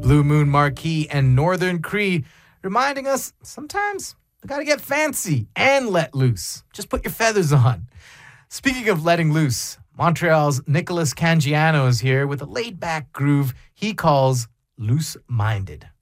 Blue Moon Marquee and Northern Cree, reminding us sometimes we gotta get fancy and let loose. Just put your feathers on. Speaking of letting loose, Montreal's Nicholas Cangiano is here with a laid-back groove he calls Loose Minded.